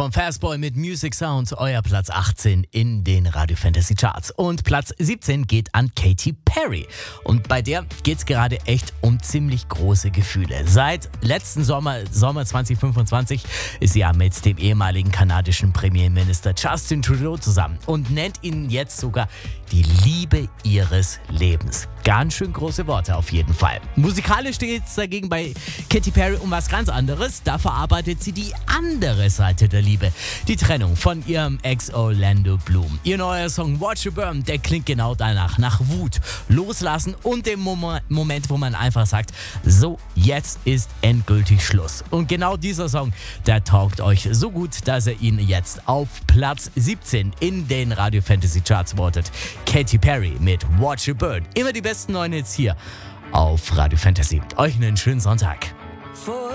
vom Fastboy mit Music Sounds, euer Platz 18 in den Radio Fantasy Charts. Und Platz 17 geht an Katy Perry. Und bei der geht's gerade echt um ziemlich große Gefühle. Seit letzten Sommer 2025, ist sie ja mit dem ehemaligen kanadischen Premierminister Justin Trudeau zusammen und nennt ihn jetzt sogar die Liebe ihres Lebens. Ganz schön große Worte auf jeden Fall. Musikalisch steht es dagegen bei Katy Perry um was ganz anderes. Da verarbeitet sie die andere Seite der Liebe. Die Trennung von ihrem Ex Orlando Bloom. Ihr neuer Song Watch You Burn, der klingt genau danach. Nach Wut, Loslassen und dem Moment, wo man einfach sagt, so, jetzt ist endgültig Schluss. Und genau dieser Song, der taugt euch so gut, dass er ihn jetzt auf Platz 17 in den Radio Fantasy Charts wortet. Katy Perry mit Watch You Burn. Immer die besten neuen Hits hier auf Radio Fantasy. Euch einen schönen Sonntag.